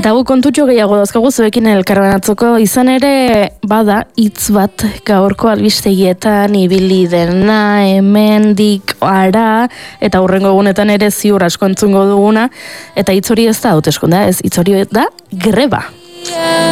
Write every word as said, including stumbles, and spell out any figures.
Eta gu kontutxo gehiago dauzkagu zuekin elkarbanatzeko, izan ere bada hitz bat gaurko albistegietan ibili dena, hemendik ara, eta hurrengo egunetan ere ziur asko entzungo duguna, eta hitz hori ez da hauteskundea, ez hitz hori da greba.